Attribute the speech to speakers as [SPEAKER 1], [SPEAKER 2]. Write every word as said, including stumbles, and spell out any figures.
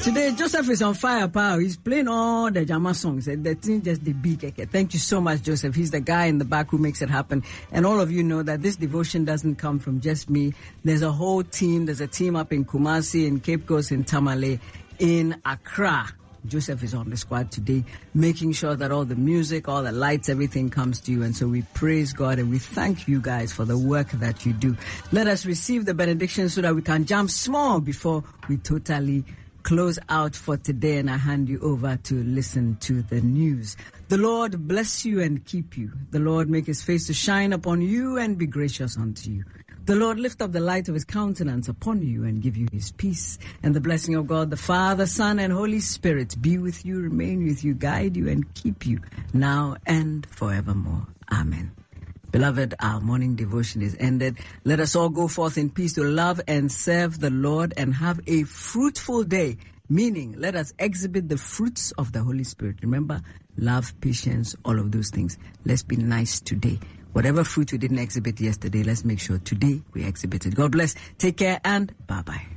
[SPEAKER 1] Today, Joseph is on fire, pal. He's playing all the Jama songs. And the thing just the big. Thank you so much, Joseph. He's the guy in the back who makes it happen. And all of you know that this devotion doesn't come from just me. There's a whole team. There's a team up in Kumasi, in Cape Coast, in Tamale, in Accra. Joseph is on the squad today, making sure that all the music, all the lights, everything comes to you. And so we praise God and we thank you guys for the work that you do. Let us receive the benediction so that we can jump small before we totally close out for today, and I hand you over to listen to the news. The Lord bless you and keep you. The Lord make his face to shine upon you and be gracious unto you. The Lord lift up the light of his countenance upon you and give you his peace. And the blessing of God, the Father, Son, and Holy Spirit be with you, remain with you, guide you, and keep you now and forevermore. Amen. Beloved, our morning devotion is ended. Let us all go forth in peace to love and serve the Lord and have a fruitful day. Meaning, let us exhibit the fruits of the Holy Spirit. Remember, love, patience, all of those things. Let's be nice today. Whatever fruit we didn't exhibit yesterday, let's make sure today we exhibit it. God bless. Take care and bye-bye.